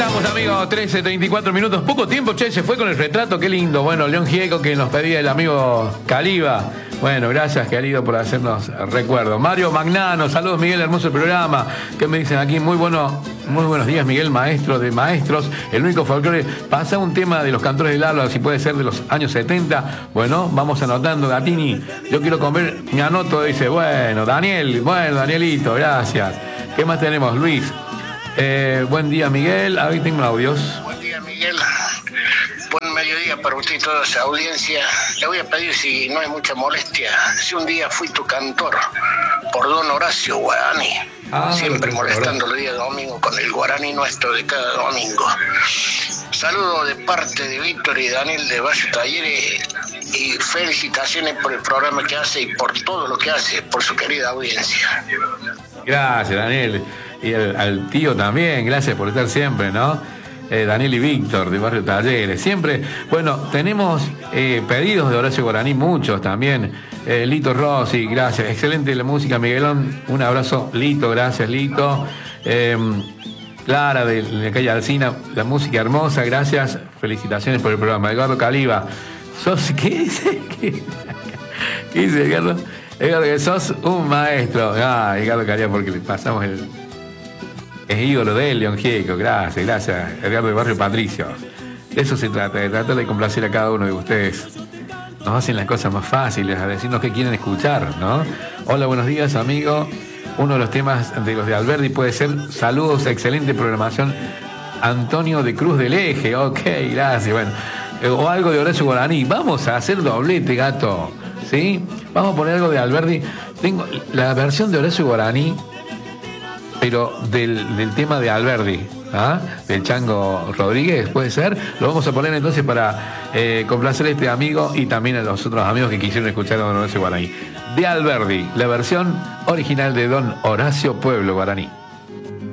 Estamos, amigos, 13:34 minutos. Poco tiempo, che, se fue con el retrato, qué lindo. Bueno, León Gieco, que nos pedía el amigo Caliba. Bueno, gracias, querido, por hacernos recuerdo. Mario Magnano, saludos, Miguel, hermoso programa. ¿Qué me dicen aquí? Muy buenos días, Miguel, maestro de maestros. El único folclore. Pasa un tema de los cantores del Alba, si puede ser de los años 70. Bueno, vamos anotando, Gatini. Yo quiero comer, me anoto, dice. Bueno, Danielito, gracias. ¿Qué más tenemos, Luis? Buen día, Miguel. Ahí tengo audios. Buen día, Miguel. Buen mediodía para usted y toda esa audiencia. Le voy a pedir, si no hay mucha molestia, si un día fui tu cantor por don Horacio Guaraní. Siempre molestando el día domingo con el guaraní nuestro de cada domingo. Saludo de parte de Víctor y Daniel de Valle Talleres y felicitaciones por el programa que hace y por todo lo que hace, por su querida audiencia. Gracias, Daniel. Y al tío también, gracias por estar siempre, ¿no? Daniel y Víctor de Barrio Talleres. Siempre, bueno, tenemos pedidos de Horacio Guaraní, muchos también. Lito Rossi, gracias. Excelente la música, Miguelón. Un abrazo, Lito, gracias, Lito. Clara de la calle Alsina, la música hermosa, gracias. Felicitaciones por el programa. Edgardo Caliba. ¿Qué dice? ¿Qué dice, Edgardo? Edgardo, que sos un maestro. Edgardo Caliba, porque le pasamos es ídolo de él, León Gieco. Gracias, Edgardo de Barrio Patricio. De eso se trata, de tratar de complacer a cada uno de ustedes. Nos hacen las cosas más fáciles, a decirnos qué quieren escuchar, ¿no? Hola, buenos días, amigo. Uno de los temas de los de Alberdi puede ser saludos, excelente programación. Antonio de Cruz del Eje, ok, gracias. Bueno, o algo de Horacio Guaraní. Vamos a hacer doblete, gato, ¿sí? Vamos a poner algo de Alberdi. Tengo la versión de Horacio Guaraní, pero del tema de Alberdi, del Chango Rodríguez, puede ser. Lo vamos a poner entonces para complacer a este amigo y también a los otros amigos que quisieron escuchar a don Horacio Guaraní. De Alberdi, la versión original de don Horacio Pueblo Guaraní.